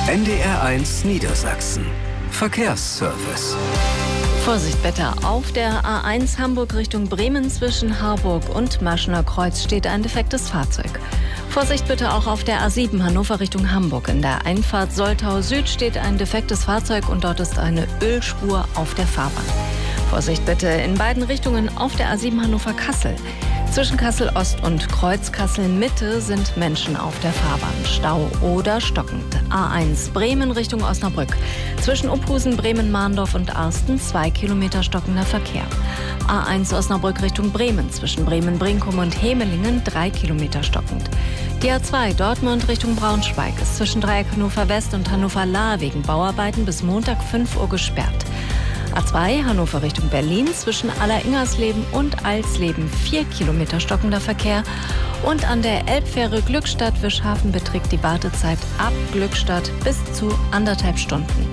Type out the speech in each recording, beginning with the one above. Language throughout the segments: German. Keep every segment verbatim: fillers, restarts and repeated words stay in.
N D R eins Niedersachsen. Verkehrsservice. Vorsicht bitte, auf der A eins Hamburg Richtung Bremen zwischen Harburg und Maschener Kreuz steht ein defektes Fahrzeug. Vorsicht bitte auch auf der A sieben Hannover Richtung Hamburg. In der Einfahrt Soltau Süd steht ein defektes Fahrzeug und dort ist eine Ölspur auf der Fahrbahn. Vorsicht bitte in beiden Richtungen auf der A sieben Hannover Kassel. Zwischen Kassel Ost und Kreuz Kassel Mitte sind Menschen auf der Fahrbahn. Stau oder stockend. A eins Bremen Richtung Osnabrück. Zwischen Uphusen, Bremen-Mahndorf und Arsten zwei Kilometer stockender Verkehr. A eins Osnabrück Richtung Bremen. Zwischen Bremen-Brinkum und Hemelingen drei Kilometer stockend. Die A zwei Dortmund Richtung Braunschweig ist zwischen Dreieck Hannover West und Hannover Lahr wegen Bauarbeiten bis Montag fünf Uhr gesperrt. A zwei Hannover Richtung Berlin zwischen Alleringersleben und Alsleben vier Kilometer stockender Verkehr. Und an der Elbfähre Glückstadt-Wischhafen beträgt die Wartezeit ab Glückstadt bis zu anderthalb Stunden.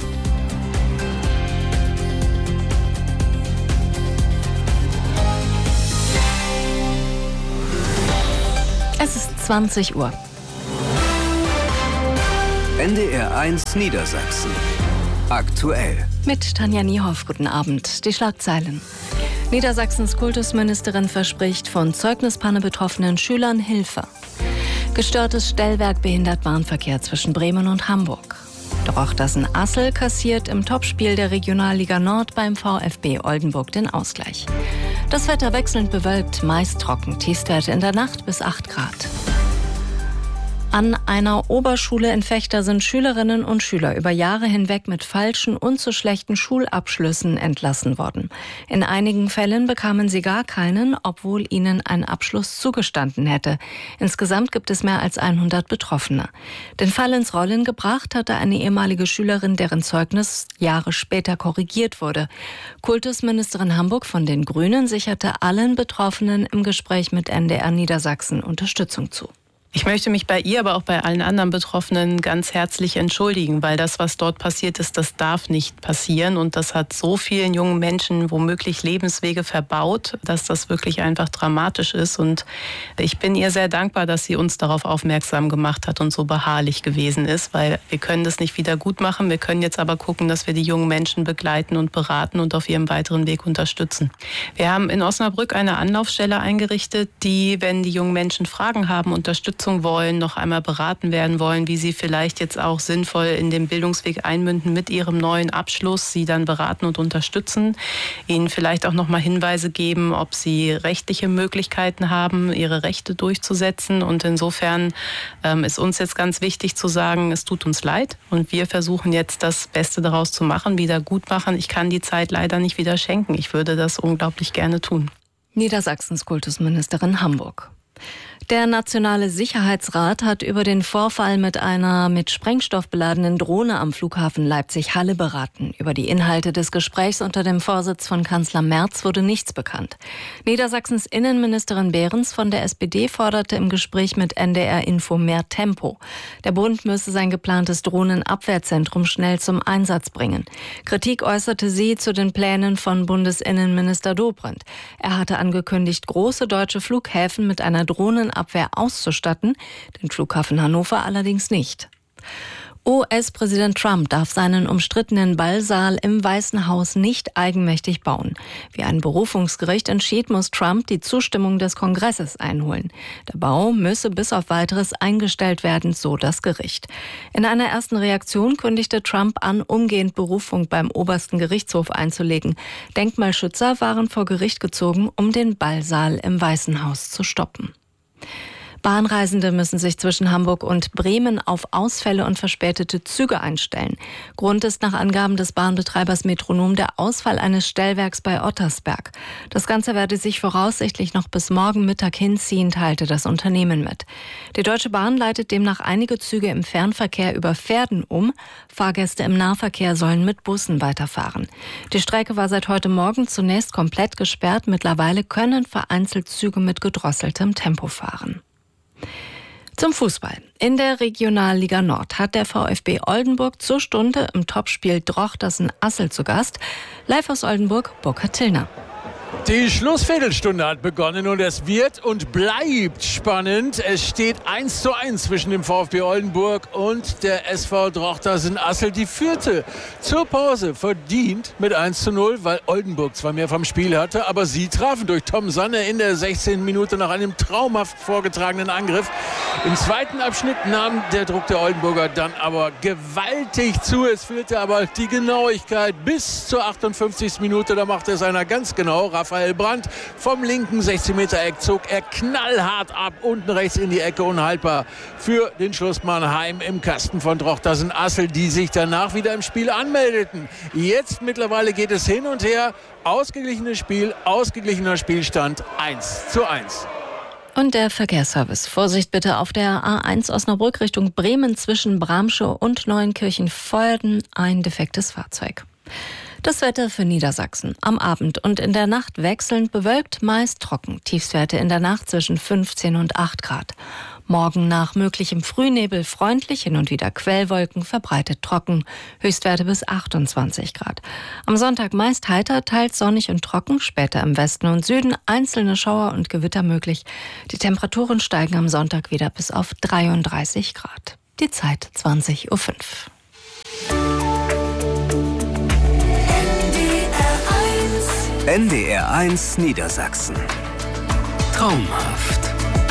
Es ist zwanzig Uhr. N D R eins Niedersachsen. Aktuell. Mit Tanja Niehoff, guten Abend. Die Schlagzeilen. Niedersachsens Kultusministerin verspricht von Zeugnispanne betroffenen Schülern Hilfe. Gestörtes Stellwerk behindert Bahnverkehr zwischen Bremen und Hamburg. Drochtersen-Assel kassiert im Topspiel der Regionalliga Nord beim VfB Oldenburg den Ausgleich. Das Wetter wechselnd bewölkt, meist trocken. Tiefstwerte in der Nacht bis acht Grad. An einer Oberschule in Vechta sind Schülerinnen und Schüler über Jahre hinweg mit falschen und zu schlechten Schulabschlüssen entlassen worden. In einigen Fällen bekamen sie gar keinen, obwohl ihnen ein Abschluss zugestanden hätte. Insgesamt gibt es mehr als hundert Betroffene. Den Fall ins Rollen gebracht hatte eine ehemalige Schülerin, deren Zeugnis Jahre später korrigiert wurde. Kultusministerin Hamburg von den Grünen sicherte allen Betroffenen im Gespräch mit N D R Niedersachsen Unterstützung zu. Ich möchte mich bei ihr, aber auch bei allen anderen Betroffenen ganz herzlich entschuldigen, weil das, was dort passiert ist, das darf nicht passieren. Und das hat so vielen jungen Menschen womöglich Lebenswege verbaut, dass das wirklich einfach dramatisch ist. Und ich bin ihr sehr dankbar, dass sie uns darauf aufmerksam gemacht hat und so beharrlich gewesen ist, weil wir können das nicht wieder gut machen. Wir können jetzt aber gucken, dass wir die jungen Menschen begleiten und beraten und auf ihrem weiteren Weg unterstützen. Wir haben in Osnabrück eine Anlaufstelle eingerichtet, die, wenn die jungen Menschen Fragen haben, unterstützt wollen, noch einmal beraten werden wollen, wie sie vielleicht jetzt auch sinnvoll in den Bildungsweg einmünden mit ihrem neuen Abschluss, sie dann beraten und unterstützen, ihnen vielleicht auch noch mal Hinweise geben, ob sie rechtliche Möglichkeiten haben, ihre Rechte durchzusetzen. Und insofern ähm, ist uns jetzt ganz wichtig zu sagen, es tut uns leid und wir versuchen jetzt das Beste daraus zu machen, wieder gut machen. Ich kann die Zeit leider nicht wieder schenken. Ich würde das unglaublich gerne tun. Niedersachsens Kultusministerin Hamburg. Der Nationale Sicherheitsrat hat über den Vorfall mit einer mit Sprengstoff beladenen Drohne am Flughafen Leipzig-Halle beraten. Über die Inhalte des Gesprächs unter dem Vorsitz von Kanzler Merz wurde nichts bekannt. Niedersachsens Innenministerin Behrens von der S P D forderte im Gespräch mit N D R Info mehr Tempo. Der Bund müsse sein geplantes Drohnenabwehrzentrum schnell zum Einsatz bringen. Kritik äußerte sie zu den Plänen von Bundesinnenminister Dobrindt. Er hatte angekündigt, große deutsche Flughäfen mit einer Drohnenabwehr auszustatten, den Flughafen Hannover allerdings nicht. U S-Präsident Trump darf seinen umstrittenen Ballsaal im Weißen Haus nicht eigenmächtig bauen. Wie ein Berufungsgericht entschied, muss Trump die Zustimmung des Kongresses einholen. Der Bau müsse bis auf Weiteres eingestellt werden, so das Gericht. In einer ersten Reaktion kündigte Trump an, umgehend Berufung beim obersten Gerichtshof einzulegen. Denkmalschützer waren vor Gericht gezogen, um den Ballsaal im Weißen Haus zu stoppen. Bahnreisende müssen sich zwischen Hamburg und Bremen auf Ausfälle und verspätete Züge einstellen. Grund ist nach Angaben des Bahnbetreibers Metronom der Ausfall eines Stellwerks bei Ottersberg. Das Ganze werde sich voraussichtlich noch bis morgen Mittag hinziehen, teilte das Unternehmen mit. Die Deutsche Bahn leitet demnach einige Züge im Fernverkehr über Verden um. Fahrgäste im Nahverkehr sollen mit Bussen weiterfahren. Die Strecke war seit heute Morgen zunächst komplett gesperrt. Mittlerweile können vereinzelt Züge mit gedrosseltem Tempo fahren. Zum Fußball. In der Regionalliga Nord hat der VfB Oldenburg zur Stunde im Topspiel Drochtersen-Assel zu Gast. Live aus Oldenburg, Burkhard Tillner. Die Schlussviertelstunde hat begonnen und es wird und bleibt spannend. Es steht eins zu eins zwischen dem VfB Oldenburg und der S V Drochtersen-Assel. Die führte zur Pause verdient mit eins zu null, weil Oldenburg zwar mehr vom Spiel hatte, aber sie trafen durch Tom Sanne in der sechzehnten Minute nach einem traumhaft vorgetragenen Angriff. Im zweiten Abschnitt nahm der Druck der Oldenburger dann aber gewaltig zu. Es fehlte aber die Genauigkeit bis zur achtundfünfzigsten Minute. Da machte es einer ganz genau. Raphael Brandt vom linken sechzehn Meter Eck zog er knallhart ab, unten rechts in die Ecke, unhaltbar für den Schlussmann Heim im Kasten von Drochtersen-Assel, die sich danach wieder im Spiel anmeldeten. Jetzt mittlerweile geht es hin und her. Ausgeglichenes Spiel, ausgeglichener Spielstand eins zu eins. Und der Verkehrsservice. Vorsicht bitte auf der A eins Osnabrück Richtung Bremen zwischen Bramsche und Neuenkirchen feuerten ein defektes Fahrzeug. Das Wetter für Niedersachsen. Am Abend und in der Nacht wechselnd bewölkt, meist trocken. Tiefstwerte in der Nacht zwischen fünfzehn und acht Grad. Morgen nach möglichem Frühnebel freundlich, hin und wieder Quellwolken, verbreitet trocken. Höchstwerte bis achtundzwanzig Grad. Am Sonntag meist heiter, teils sonnig und trocken. Später im Westen und Süden einzelne Schauer und Gewitter möglich. Die Temperaturen steigen am Sonntag wieder bis auf dreiunddreißig Grad. Die Zeit zwanzig Uhr fünf. N D R eins Niedersachsen. Traumhaft.